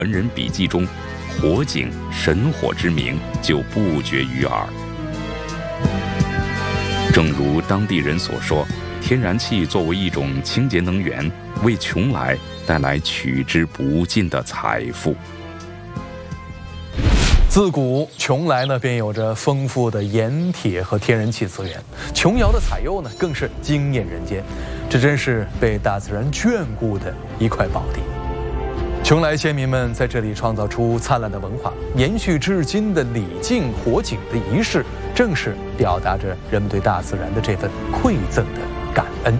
文人笔记中火警、神火之名就不绝于耳。正如当地人所说，天然气作为一种清洁能源，为邛崃带来取之不尽的财富。 自古邛崃呢便有着丰富的盐铁和天然气资源，琼瑶的采柚呢更是惊艳人间，这真是被大自然眷顾的一块宝地。邛崃先民们在这里创造出灿烂的文化，延续至今的礼敬火警的仪式，正是表达着人们对大自然的这份馈赠的感恩。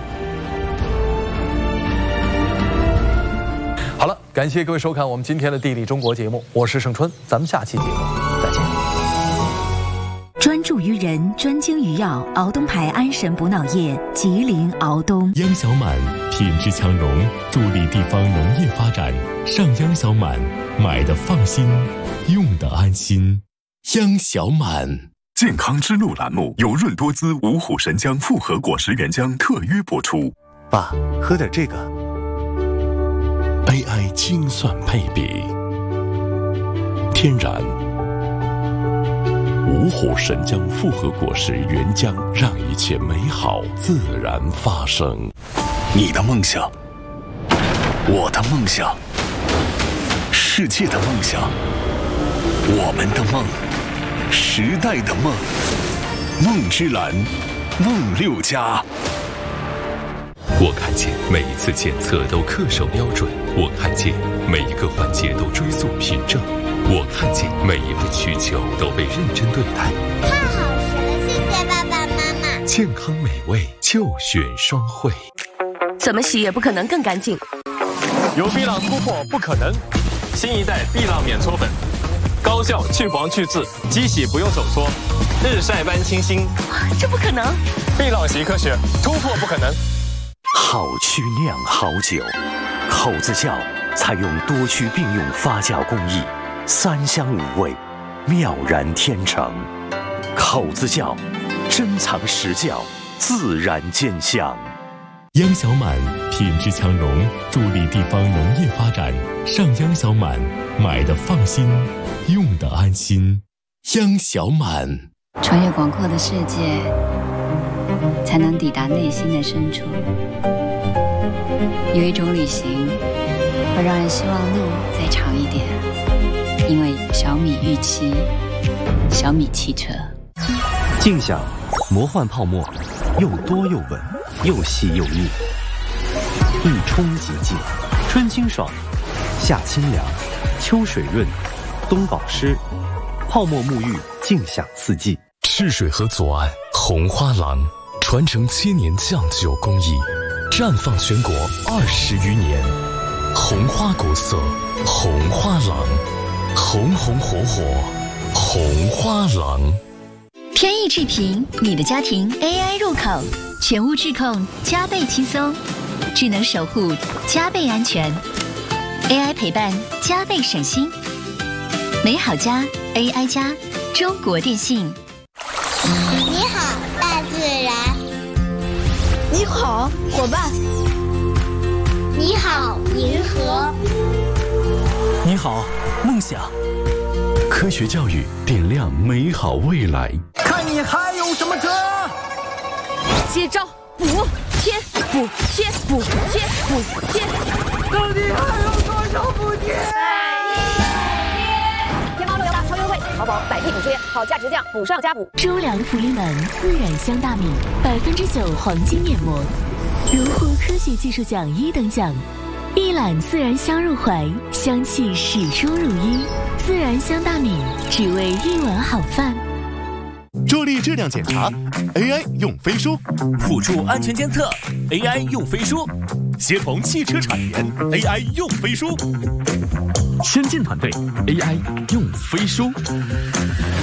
好了，感谢各位收看我们今天的《地理中国》节目，我是盛春，咱们下期节目再见。 专注于人，专精于药，敖东牌安神补脑液，吉林敖东。 央小满品质强农，助力地方农业发展。上央小满，买的放心，用的安心。央小满。 健康之路栏目由润多滋五虎神姜复合果实原浆特约播出。 爸，喝点这个。 AI 精算配比，天然五虎神姜复合果实原浆，让一切美好自然发生。 你的梦想，我的梦想，世界的梦想，我们的梦，时代的梦，梦之蓝，梦六家。 我看见每一次检测都恪守标准，我看见每一个环节都追溯凭证，我看见每一份需求都被认真对待。 太好吃了，谢谢爸爸妈妈。 健康美味就选双汇。 怎么洗也不可能更干净。 有碧浪突破不可能，新一代碧浪免搓粉，高效去黄去渍，机洗不用手搓，日晒般清新。 这不可能！ 碧浪洗科学，突破不可能。 好曲酿好酒，口子窖采用多区并用发酵工艺，3香5味，妙然天成。口子窖珍藏实窖，自然见香。 央小满品质强农，助力地方农业发展。上央小满，买的放心，用的安心。央小满。 穿越广阔的世界，才能抵达内心的深处。有一种旅行会让人希望路再长一点，因为小米预期，小米汽车。 静享魔幻泡沫，又多又稳，又细又腻，一冲即净，春清爽，夏清凉，秋水润，冬保湿，泡沫沐浴，静享四季。 赤水河左岸红花廊，传承7年酱酒工艺，绽放全国20余年。红花国色，红花廊，红红火火，红花廊。 天意智屏，你的家庭 AI 入口，全屋智控加倍轻松，智能守护加倍安全， AI 陪伴加倍省心。美好家 AI 家，中国电信。 你好，大自然。 你好，伙伴。 你好，银河。 你好，梦想。 科学教育点亮美好未来。 看你还有什么辙？ 接招，补贴，补贴，补贴，补贴。 到底还有多少补贴？ 天猫乐优吧超优惠，淘宝百亿补贴，好价值价，补上加补。 周良福临门自然香大米，9%黄金面膜，荣获科学技术奖1等奖。一揽自然香入怀，香气始终如一。自然香大米，只为一碗好饭。 助力质量检查 ，AI 用飞书； 辅助安全监测 ，AI 用飞书； 协同汽车产研 ，AI 用飞书； 先进团队 AI 用飞书。